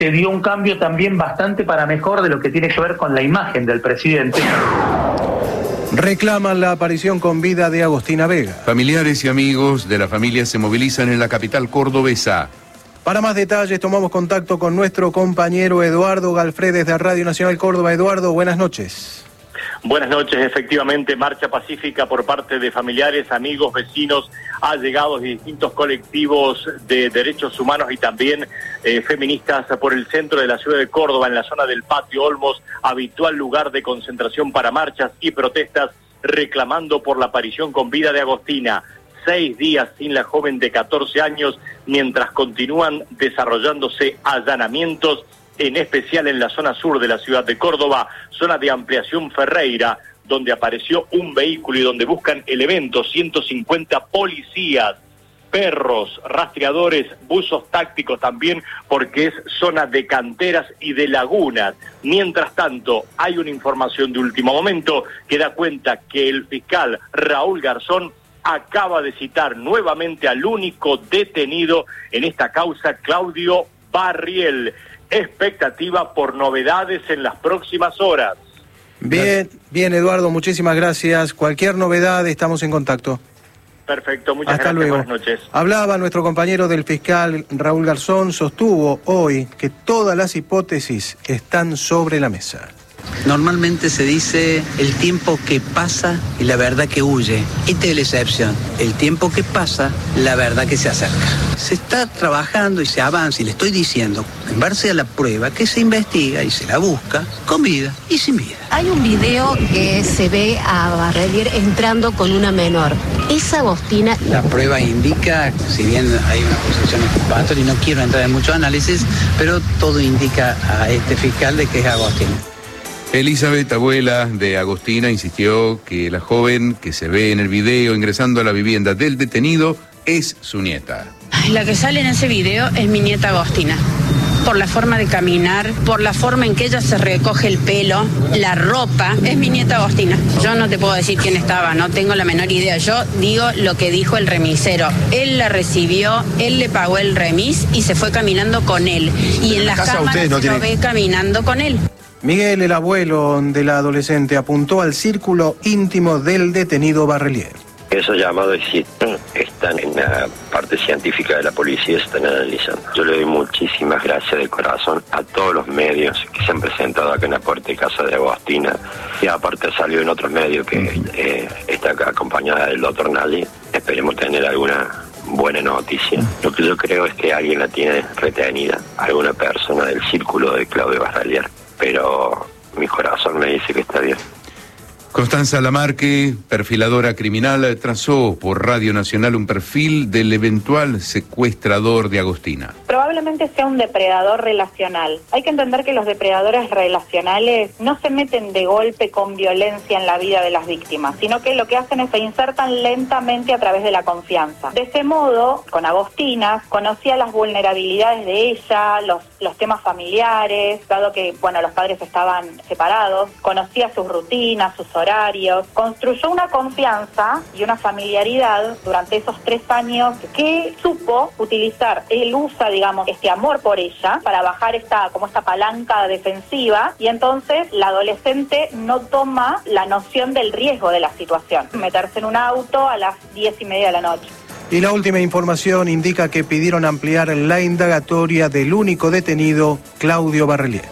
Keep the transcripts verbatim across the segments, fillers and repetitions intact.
se dio un cambio también bastante para mejor de lo que tiene que ver con la imagen del presidente. Reclaman la aparición con vida de Agostina Vega. Familiares y amigos de la familia se movilizan en la capital cordobesa. Para más detalles tomamos contacto con nuestro compañero Eduardo Galfredes de Radio Nacional Córdoba. Eduardo, buenas noches. Buenas noches, efectivamente, marcha pacífica por parte de familiares, amigos, vecinos, allegados y distintos colectivos de derechos humanos y también eh, feministas por el centro de la ciudad de Córdoba, en la zona del Patio Olmos, habitual lugar de concentración para marchas y protestas, reclamando por la aparición con vida de Agostina. Seis días sin la joven de catorce años, mientras continúan desarrollándose allanamientos, en especial en la zona sur de la ciudad de Córdoba, zona de ampliación Ferreira, donde apareció un vehículo y donde buscan elementos, ciento cincuenta policías, perros, rastreadores, buzos tácticos también, porque es zona de canteras y de lagunas. Mientras tanto, hay una información de último momento que da cuenta que el fiscal Raúl Garzón acaba de citar nuevamente al único detenido en esta causa, Claudio Barriel. Expectativa por novedades en las próximas horas. Bien, bien Eduardo, muchísimas gracias. Cualquier novedad, estamos en contacto. Perfecto, muchas Hasta gracias, luego. Buenas noches. Hablaba nuestro compañero del fiscal Raúl Garzón, sostuvo hoy que todas las hipótesis están sobre la mesa. Normalmente se dice el tiempo que pasa y la verdad que huye. Esta es la excepción. El tiempo que pasa, la verdad que se acerca. Se está trabajando y se avanza, y le estoy diciendo, en base a la prueba, que se investiga y se la busca con vida y sin vida. Hay un video que se ve a Barriel entrando con una menor. ¿Es Agostina? La prueba indica, si bien hay una acusación exculpatoria y no quiero entrar en mucho análisis, pero todo indica a este fiscal de que es Agostina. Elizabeth, abuela de Agostina, insistió que la joven que se ve en el video ingresando a la vivienda del detenido es su nieta. La que sale en ese video es mi nieta Agostina. Por la forma de caminar, por la forma en que ella se recoge el pelo, la ropa, es mi nieta Agostina. Yo no te puedo decir quién estaba, no tengo la menor idea. Yo digo lo que dijo el remisero. Él la recibió, él le pagó el remis y se fue caminando con él. Y en las cámaras no lo ve caminando con él. Miguel, el abuelo de la adolescente, apuntó al círculo íntimo del detenido Barriel. Esos llamados existen, están en la parte científica de la policía, se están analizando. Yo le doy muchísimas gracias de corazón a todos los medios que se han presentado acá en la puerta de casa de Agostina. Y aparte ha salido en otros medios que eh, está acá acompañada del doctor Nali. Esperemos tener alguna buena noticia. Lo que yo creo es que alguien la tiene retenida, alguna persona del círculo de Claudio Barriel. Pero mi corazón me dice que está bien. Constanza Lamarque, perfiladora criminal, trazó por Radio Nacional un perfil del eventual secuestrador de Agostina. Probablemente sea un depredador relacional. Hay que entender que los depredadores relacionales no se meten de golpe con violencia en la vida de las víctimas, sino que lo que hacen es se insertan lentamente a través de la confianza. De ese modo, con Agostina, conocía las vulnerabilidades de ella, los, los temas familiares, dado que, bueno, los padres estaban separados, conocía sus rutinas, sus horarios, construyó una confianza y una familiaridad durante esos tres años que supo utilizar. Él usa, digamos, este amor por ella para bajar esta, como esta palanca defensiva, y entonces la adolescente no toma la noción del riesgo de la situación. Meterse en un auto a las diez y media de la noche. Y la última información indica que pidieron ampliar la indagatoria del único detenido, Claudio Barriel.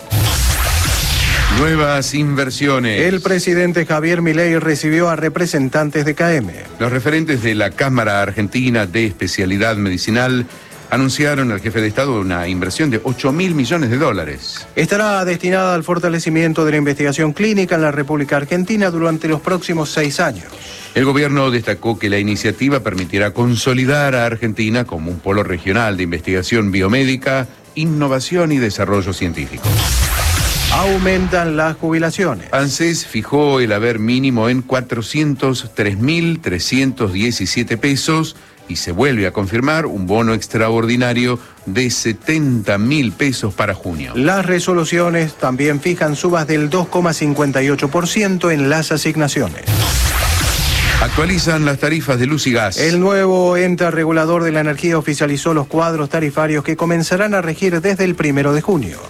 Nuevas inversiones. El presidente Javier Milei recibió a representantes de C A E M. Los referentes de la Cámara Argentina de Especialidad Medicinal anunciaron al jefe de Estado una inversión de ocho mil millones de dólares. Estará destinada al fortalecimiento de la investigación clínica en la República Argentina durante los próximos seis años. El gobierno destacó que la iniciativa permitirá consolidar a Argentina como un polo regional de investigación biomédica, innovación y desarrollo científico. Aumentan las jubilaciones. ANSES fijó el haber mínimo en cuatrocientos tres mil trescientos diecisiete pesos y se vuelve a confirmar un bono extraordinario de setenta mil pesos para junio. Las resoluciones también fijan subas del dos coma cincuenta y ocho por ciento en las asignaciones. Actualizan las tarifas de luz y gas. El nuevo ente regulador de la energía oficializó los cuadros tarifarios que comenzarán a regir desde el primero de junio.